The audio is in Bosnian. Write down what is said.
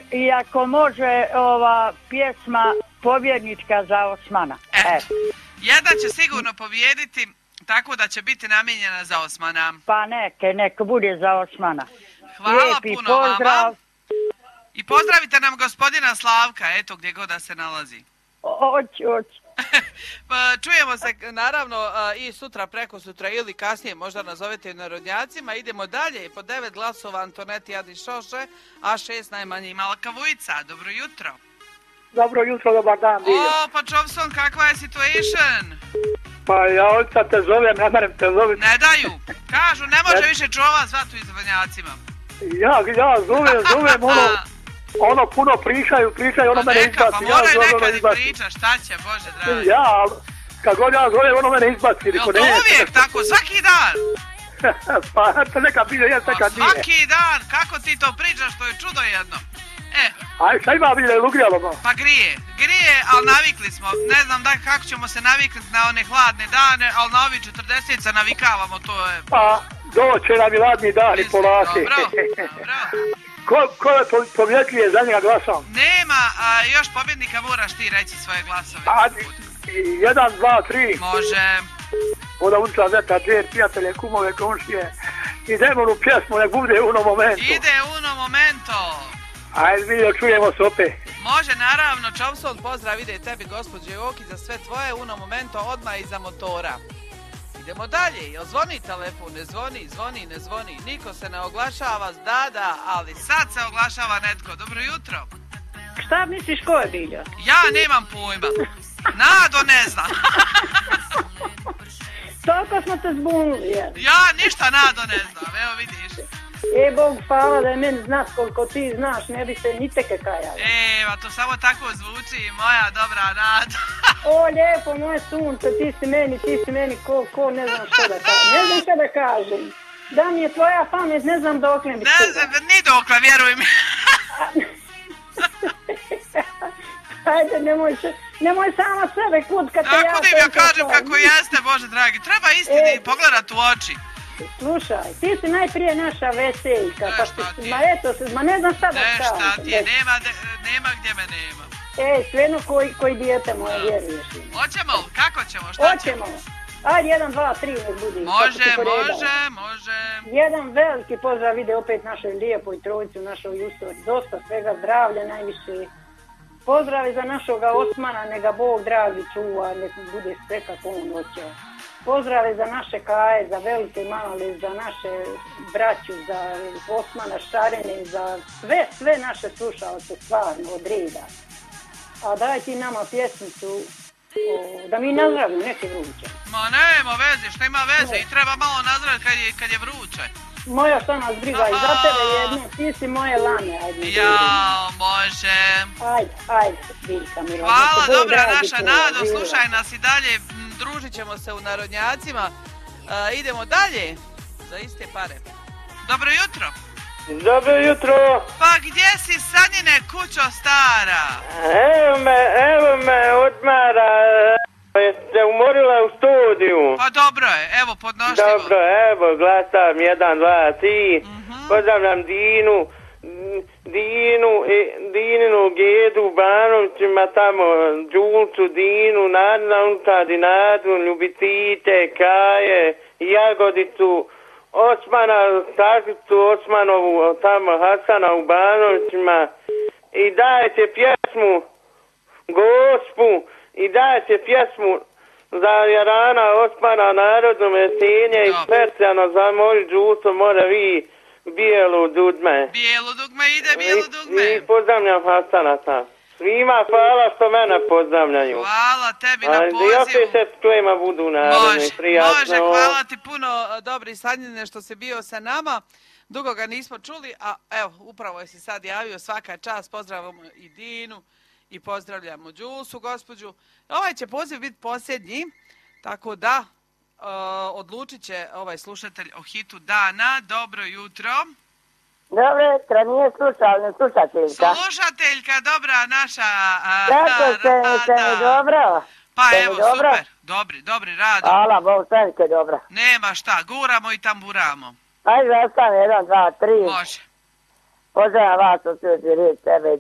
I ako može ova pjesma Pobjednička za Osmana. Jedna će sigurno pobijediti, tako da će biti namijenjena za Osmana. Pa neka bude za Osmana. Hvala Lijepi puno pozdrav. vama. I pozdravite nam gospodina Slavka, eto gdje god da se nalazi. Oći. Pa, čujemo se naravno i sutra, preko sutra ili kasnije, možda nazovete narodnjacima. Idemo dalje, po 9 glasova Antoneti Adi Šoše, a 6 najmanje Malka Vujica. Dobro jutro. Dobro jutro, dobar dan. O, pa Jobson, kakva je situation? Pa ja oca te zovem, ne merem te zovem. Ne daju, kažu, ne može više čova zvati u izvanjacima. Ja zovem ono puno pričaju, ono mene izbaci. Pa moraj nekad i priča, šta će, Bože dragi. Ja, kad god ja zovem, ono mene izbaci. Jel to uvijek tako, svaki dan? Pa neka bilje, nekad nije. Svaki dan, kako ti to pričaš, to je čudo jedno. Aj, šta ima bilje, ugrijalo? Pa grije, ali navikli smo. Ne znam kako ćemo se naviknuti na one hladne dane, ali na ovi 40 se navikavamo, to je... Pa, doće nam i hladni dani polake. Dobro. Ko je pobjedljive, za njega glasam? Nema, još pobjednika moraš ti reći svoje glasove. 1, 2, 3. Može. Voda ulica Zeta, džer, prijatelje, kumove, komšije. I demonu pjesmu, nek bude uno momento. Ide uno momento. Ajde, vidimo, čujemo se opet. Može, naravno, Čopson, pozdrav ide tebi, gospođe Joki, za sve tvoje uno momento, odmah iza motora. Idemo dalje, jel zvoni telefon, ne zvoni, niko se ne oglašava, da, ali sad se oglašava netko. Dobro jutro. Šta misliš ko je bilja? Ja nemam pojma. Nado ne znam. Toliko smo te zbunili. Ja ništa Nado ne znam, evo vidiš. Bog hvala da je meni znaš koliko ti znaš, ne bi se ni teke kajala. Pa to samo tako zvuči, moja dobra Nado. O, lijepo, moje sunce, ti si meni, ko, ne znam što da kažem. Ne znam što da kažem. Da mi je tvoja pamet, ne znam dokle mi ne znam, ni dokle, vjeruj mi. Ajde, nemoj sama sebe kutkati. Ako ja kažem kako jeste, Bože dragi, treba istini pogledat u oči. Slušaj, ti si najprije naša veseljka, ma ne znam šta da kažem. Nešta ti je, nema gdje me nema. Svejedno koji dijete moje vjeruješ. Hoćemo, kako ćemo, šta ćemo? Ajde, 1, 2, 3 nek budi. Može. Jedan veliki pozdrav ide opet našoj lijepoj trojici, našoj Justori. Dosta svega zdravlja, najviše. Pozdravi za našoga Osmana, neka Bog dragi čuva, nek bude sve kako on hoće. Pozdrave za naše Kaje, za velike male, za naše braću, za Osmana Šarene, za sve naše slušalce, stvarno, od reda. A daj ti nama pjesmicu, da mi nazdravimo neke vruće. Ma nema veze, šta ima veze, i treba malo nazdraviti kad je vruće. Moja šta nas briga i za tebe jedno, ti si moje lane. Jao, može. Ajde, Biljka Milana. Hvala, dobra naša Nado, slušaj nas i dalje. Družit ćemo se u narodnjacima. Idemo dalje za iste pare. Dobro jutro. Dobro jutro. Pa gdje si Sanjine kućo stara? Evo me odmara. Jeste umorila u studiju? Pa dobro je, evo podnošljivo. Dobro, evo glasam 1, 2, 3. Pozdravljam Dininu, Gedu, Banovcima, tamo, Đulcu, Dinu, Nadnauta, Dinadu, Ljubitite, Kaje, Jagodicu, Osmana, Stazicu, Osmanovu, tamo, Hasana u Banovcima. I dajte pjesmu Gospu, i dajte pjesmu za Jarana, Osmana, Narodno veselje i specijalno za moju Đulcu, mora vi bijelu dugme. Bijelu dugme, ide bijelu dugme. I pozdravljam Hasanata. Svima hvala što mene pozdravljaju. Hvala tebi na pozivu. I opet se s tvojima budu narodni, prijatno. Može, hvala ti puno, dobri Sanjine, što si bio sa nama. Dugo ga nismo čuli, a evo, upravo je si sad javio, svaka čast, pozdravljamo i Dinu i pozdravljamo Đulsu, gospođu. Ovaj će poziv biti posljednji, tako da odlučit će ovaj slušatelj o hitu dana. Dobro jutro. Dobro jutro, nije slušateljka. Slušateljka, dobra naša. Kako ste mi dobro? Pa evo, super. Dobri, radi. Hvala, Bog, sve dobro. Nema šta, guramo i tamburamo. Ajde, zastavi 1, 2, 3. Može. Pozdravljam vas, osjeći riječ tebe.